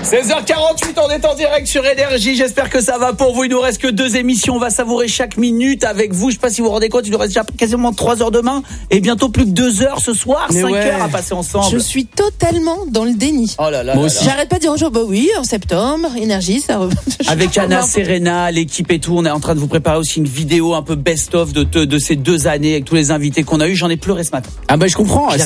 16h48, on est en direct sur Énergie. J'espère que ça va pour vous. Il nous reste que 2 émissions. On va savourer chaque minute avec vous. Je sais pas si vous vous rendez compte, il nous reste déjà quasiment 3 heures demain et bientôt plus que 2 heures ce soir. 5 heures à passer ensemble. Je suis totalement dans le déni. Oh là là. Moi aussi. J'arrête pas de dire un jour, bah oui, en septembre, Énergie, ça. Avec Anna, Serena, l'équipe et tout, on est en train de vous préparer aussi une vidéo un peu best-of de ces 2 années avec tous les invités qu'on a eu. J'en ai pleuré ce matin. Ah bah je comprends.